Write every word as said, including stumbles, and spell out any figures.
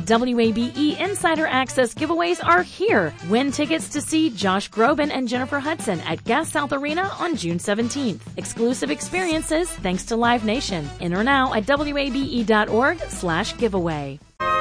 W A B E Insider Access giveaways are here. Win tickets to see Josh Groban and Jennifer Hudson at Gas South Arena on June seventeenth. Exclusive experiences thanks to Live Nation. Enter now at W A B E dot org slash giveaway.